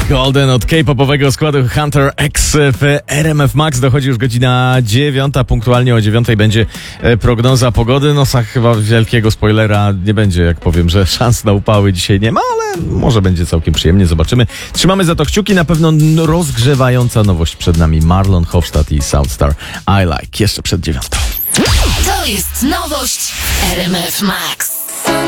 Golden od K-popowego składu Hunter X w RMF Max. Dochodzi już godzina 9. Punktualnie o 9 będzie prognoza pogody. No chyba wielkiego spoilera nie będzie, jak powiem, że szans na upały dzisiaj nie ma, ale może będzie całkiem przyjemnie. Zobaczymy. Trzymamy za to kciuki. Na pewno rozgrzewająca nowość przed nami. Marlon Hofstadt i Soundstar I Like. Jeszcze przed 9. To jest nowość RMF Max.